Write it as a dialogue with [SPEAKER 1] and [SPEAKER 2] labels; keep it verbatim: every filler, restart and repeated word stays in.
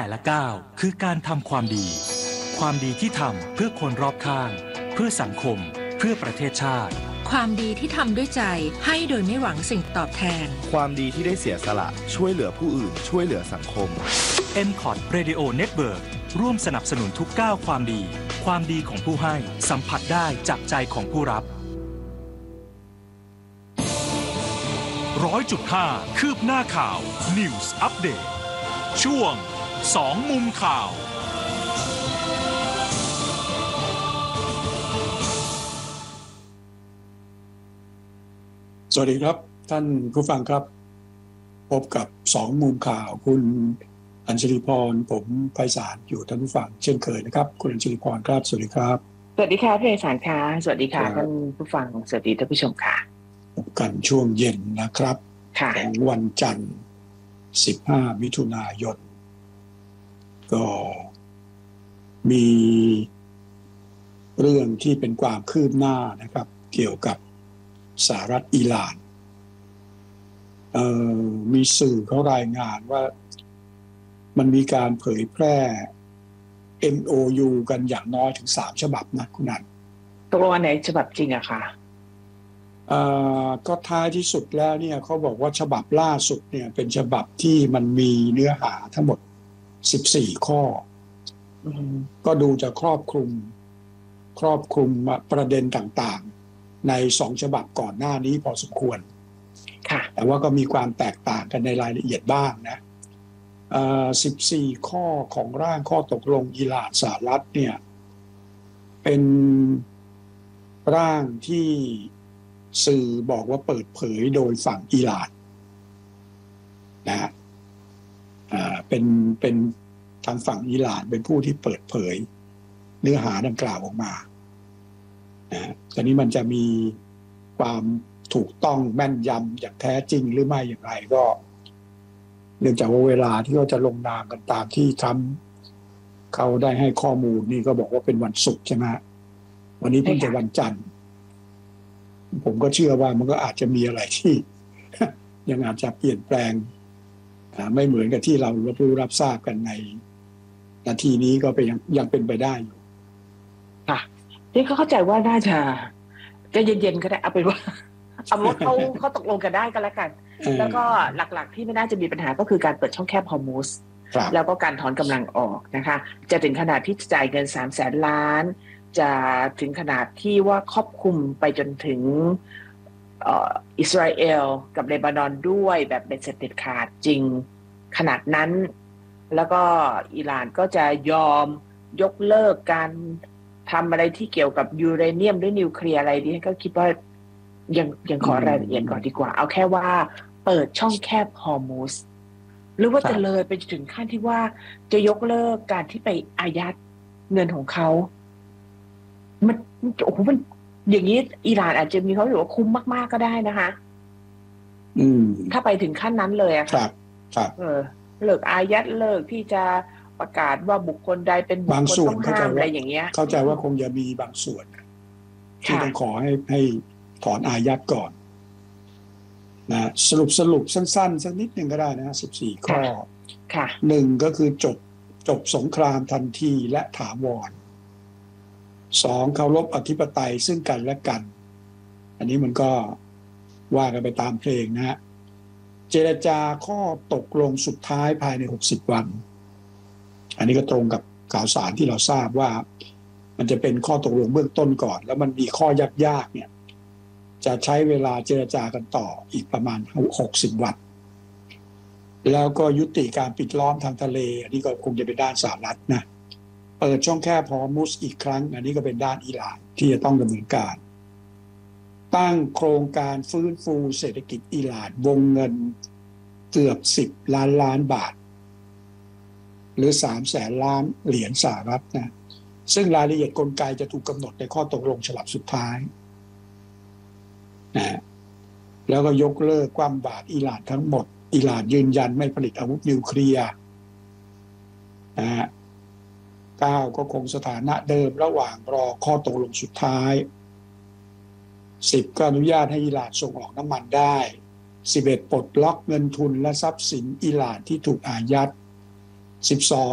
[SPEAKER 1] แต่ละก้าวคือการทำความดี ความดีที่ทำเพื่อคนรอบข้างเพื่อสังคมเพื่อประเทศชาติ
[SPEAKER 2] ความดีที่ทำด้วยใจให้โดยไม่หวังสิ่งตอบแทน
[SPEAKER 3] ความดีที่ได้เสียสละช่วยเหลือผู้อื่นช่วยเหลือสังคม
[SPEAKER 1] เอ็ม คอท Radio Network ร่วมสนับสนุนทุกก้าวความดีความดีของผู้ให้สัมผัสได้จากใจของผู้รับร้อยจุดห้าคืบหน้าข่าว News Update ช่วงสองมุมข่าว
[SPEAKER 4] สวัสดีครับท่านผู้ฟังครับพบกับสองมุมข่าวคุณอัญชลีพรผมไพศาลอยู่ท่านผู้ฟังเช่นเคยนะครับคุณอัญชลีพรครับสวัสดีครับ
[SPEAKER 5] สวัสดีค่ะพี่ไพศาลค่ะสวัสดีค่ะท่านผู้ฟังสวัสดีท่านผู้ชมค่ะ
[SPEAKER 4] พบกันช่วงเย็นนะครับของวันจันทร์สิบห้ามิถุนายนก็มีเรื่องที่เป็นความคืบหน้านะครับเกี่ยวกับสหรัฐอิหร่านมีสื่อเขารายงานว่ามันมีการเผยแพร่ เอ็ม โอ ยู กันอย่างน้อยถึงสามฉบับนะคุณนัน
[SPEAKER 5] ตกลงอันไหนฉบับจริงอะคะ
[SPEAKER 4] ก็ท้ายที่สุดแล้วเนี่ยเขาบอกว่าฉบับล่าสุดเนี่ยเป็นฉบับที่มันมีเนื้อหาทั้งหมดสิบสี่ข้อก็ดูจะครอบคลุมครอบคลุมประเด็นต่างๆในสองฉบับก่อนหน้านี้พอสมควรแต่ว่าก็มีความแตกต่างกันในรายละเอียดบ้างนะสิบสี่ข้อของร่างข้อตกลงอิหร่านสหรัฐเนี่ยเป็นร่างที่สื่อบอกว่าเปิดเผยโดยฝั่งอิหร่านนะฮะเป็นเป็นทางฝั่งอิหร่านเป็นผู้ที่เปิดเผยเนื้อหาดังกล่าวออกมานะตอนนี้มันจะมีความถูกต้องแม่นยำอย่างแท้จริงหรือไม่อย่างไรก็เนื่องจากว่าเวลาที่เขาจะลงนามกันตามที่ทรัมป์เขาได้ให้ข้อมูลนี่ก็บอกว่าเป็นวันศุกร์ใช่ไหมวันนี้เพิ่งจะวันจันทร์ผมก็เชื่อว่ามันก็อาจจะมีอะไรที่ ยังอาจจะเปลี่ยนแปลงไม่เหมือนกับที่เรารับรู้รับทราบกันในนาทีนี้ก็เป็นยังยังเป็นไปได้อยู่
[SPEAKER 5] ค่ะที่เขาเข้าใจว่าน่าจะจะเย็นๆก็ได้เอาเป็นว่าเอาว่าเขาเขาตกลงกันได้ก็แล้วกันแล้วก็หลักๆที่ไม่น่าจะมีปัญหาก็คือการเปิดช่องแคบฮอร์มุซแล้วก็การถอนกำลังออกนะคะจะถึงขนาดที่จ่ายเงินสามแสนล้านจะถึงขนาดที่ว่าครอบคลุมไปจนถึงอิสราเอลกับเลบานอนด้วยแบบเป็นเสร็จเด็ดขาดจริงขนาดนั้นแล้วก็อิหร่านก็จะยอมยกเลิกการทำอะไรที่เกี่ยวกับยูเรเนียมหรือนิวเคลียร์อะไรนี้ก็คิดว่ายังยังขอรายละเอียดก่อนดีกว่าเอาแค่ว่าเปิดช่องแคบฮอร์มุซหรือว่าจะเลยไปถึงขั้นที่ว่าจะยกเลิกการที่ไปอายัดเงินของเขามันโอ้โหมันอย่างนี้อิหร่านอาจจะมีเขาหรือว่าคุ้มมากๆก็ได้นะคะ
[SPEAKER 4] อืม
[SPEAKER 5] ถ้าไปถึงขั้นนั้นเลยอะ
[SPEAKER 4] ครับครับ
[SPEAKER 5] เออเลิกอายัดเลิกที่จะประกาศว่าบุคคลใดเป็นบุคคลต้องห้ามอะไรอย่างเงี้ย
[SPEAKER 4] เข้าใจว่าคงจะมีบางส่วนที่ต้องขอให้ให้ถอนอายัดก่อนนะสรุปสรุปสั้นๆสักนิดหนึ่งก็ได้นะสิบสี่ข้อ
[SPEAKER 5] ค่ะ
[SPEAKER 4] หนึ่งก็คือจบจบสงครามทันทีและถาวรสองเคารพอธิปไตยซึ่งกันและกันอันนี้มันก็ว่ากันไปตามเพลงนะฮะเจรจาข้อตกลงสุดท้ายภายในหกสิบวันอันนี้ก็ตรงกับข่าวสารที่เราทราบว่ามันจะเป็นข้อตกลงเบื้องต้นก่อนแล้วมันมีข้อยากๆเนี่ยจะใช้เวลาเจรจากันต่ออีกประมาณหกสิบวันแล้วก็ยุติการปิดล้อมทางทะเลอันนี้ก็คงจะเป็นด้านสหรัฐนะเปิดช่องแคบฮอร์มุซอีกครั้งอันนี้ก็เป็นด้านอิหร่านที่จะต้องดำเนินการตั้งโครงการฟื้นฟูเศรษฐกิจอิหร่านวงเงินเกือบสิบล้านล้านบาทหรือสามแสนล้านเหรียญสหรัฐนะซึ่งรายละเอียดกลไกจะถูกกำหนดในข้อตกลงฉบับสุดท้ายนะแล้วก็ยกเลิกความบาตรอิหร่านทั้งหมดอิหร่านยืนยันไม่ผลิตอาวุธนิวเคลียร์นะฮะเก้าก็คงสถานะเดิมระหว่างรอข้อตกลงสุดท้ายสิบก็อนุญาตให้อิหร่านส่งออกน้ำมันได้สิบเอ็ดปลดล็อกเงินทุนและทรัพย์สินอิหร่านที่ถูกอายัดสิบสอง